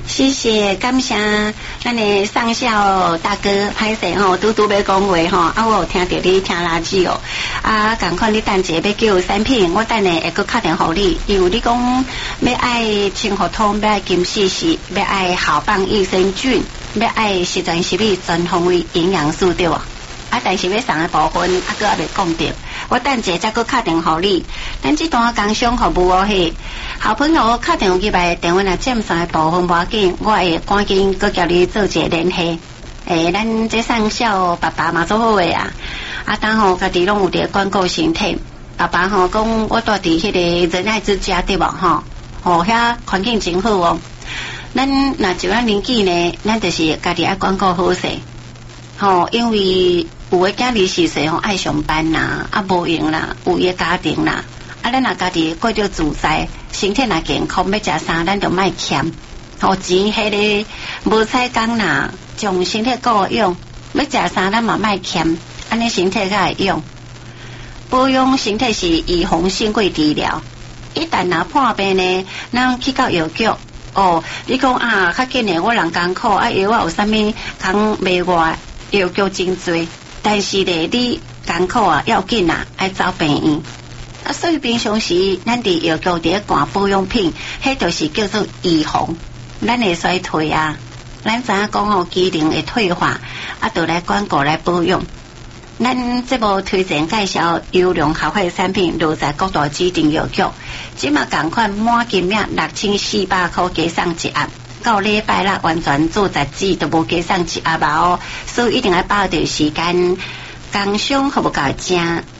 谢谢，感谢咱的上校大哥，歹势吼，拄要讲话吼，啊，我有听到你听垃圾哦，啊，赶快你等者要叫产品，我等下会搁敲电话你，因为你讲要爱清河通，要爱金细细，要爱好棒益生菌，要爱十全十美全方位营养素对吧？啊，但是要送的部分啊，搁还未讲到，我等者再搁敲电话你。咱这段工商服务哦嘿，好朋友敲电话进来，电话若占线的部分无要紧，我会赶紧搁叫你做一个联系。咱这上小爸爸嘛做好个啊，啊，当吼家己拢有伫管顾身体。爸爸吼讲，我住伫迄个仁爱之家对无吼，遐环境真好哦。咱若就咱年纪呢，咱就是家己爱管顾好势。因为有的囝儿时势爱上班啦，啊无用啦，有伊家庭啦，啊咱若家己过着自在，身体若健康，要食啥咱就莫欠。钱迄个无采工啦，将身体顾养，要食啥咱嘛莫欠，安尼身体才会用。保养身体是预防胜过治疗，一旦若破病呢，咱去到药局。你讲啊，较紧诶，我人艰苦啊，药啊有啥物通卖我？药局真多，但是咧，你艰苦啊，要紧啊，爱找病院。啊，所以平常时咱伫药局伫灌保养品，迄就是叫做预防，咱会衰退啊。咱知影讲机能会退化，啊，就来管顾来保养。咱这部推荐介绍优良合法产品，都在各大指定药局。即嘛同款满金额6400块加送一盒。到礼拜六完全做10支都无加送一盒哦，所以一定要把握住时间，工商服务到正。